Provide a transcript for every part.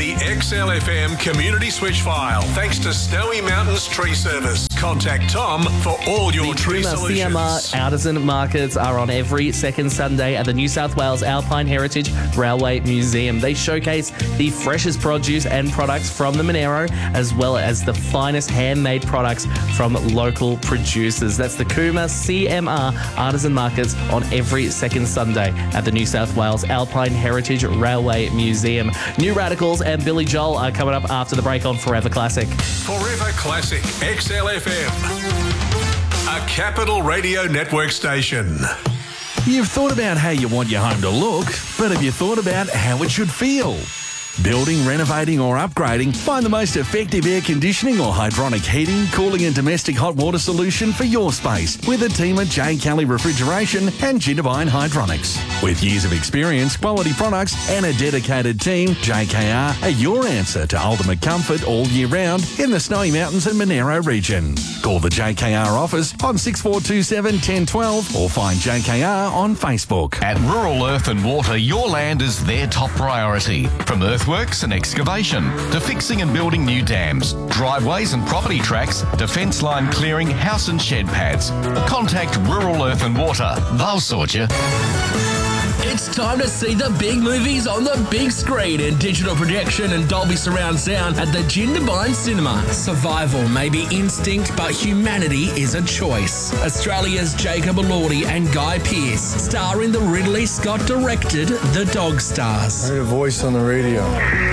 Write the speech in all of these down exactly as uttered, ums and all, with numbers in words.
the X L F M community switch file thanks to Snowy Mountains Tree Service. Contact Tom for all your The tree Cooma solutions. C M R artisan markets are on every second Sunday at the New South Wales Alpine Heritage Railway Museum. They showcase the freshest produce and products from the Monero, as well as the finest handmade products from local producers. That's the Cooma C M R artisan markets on every second Sunday at the New South Wales Alpine Heritage Railway Museum. New Radicals and Billy Joel are coming up after the break on Forever Classic. Forever Classic X L F M, a Capital Radio Network station. You've thought about how you want your home to look, but have you thought about how it should feel? Building, renovating or upgrading, find the most effective air conditioning or hydronic heating, cooling and domestic hot water solution for your space with a team at J. Kelly Refrigeration and Jittavine Hydronics. With years of experience, quality products and a dedicated team, J K R are your answer to ultimate comfort all year round in the Snowy Mountains and Monero region. Call the J K R office on six four two seven, one zero one two or find J K R on Facebook. At Rural Earth and Water, your land is their top priority. From earthworks and excavation to fixing and building new dams, driveways and property tracks, defence line clearing, house and shed pads. Contact Rural Earth and Water. They'll sort you. It's time to see the big movies on the big screen in digital projection and Dolby surround sound at the Jindabyne Cinema. Survival may be instinct, but humanity is a choice. Australia's Jacob Elordi and Guy Pearce star in the Ridley Scott-directed The Dog Stars. I heard a voice on the radio.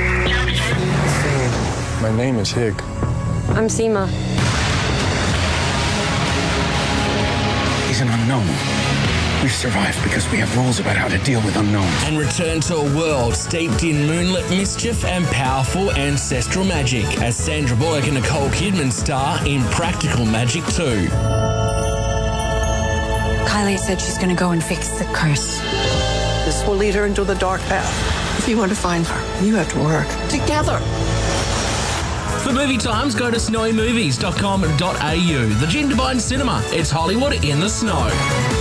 My name is Hig. I'm Seema. He's an unknown. We've survived because we have rules about how to deal with unknowns. And return to a world steeped in moonlit mischief and powerful ancestral magic as Sandra Bullock and Nicole Kidman star in Practical Magic two. Kylie said she's going to go and fix the curse. This will lead her into the dark path. If you want to find her, you have to work together. For movie times, go to snowy movies dot com dot a u. The Jindabyne Cinema. It's Hollywood in the snow.